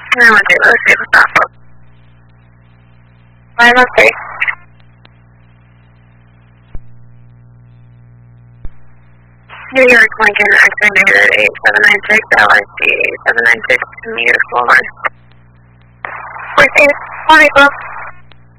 913, let's see what's up. 913. New York, Lincoln, X-ray negative 8796, LIC 796, meter floor 1. 14, 20,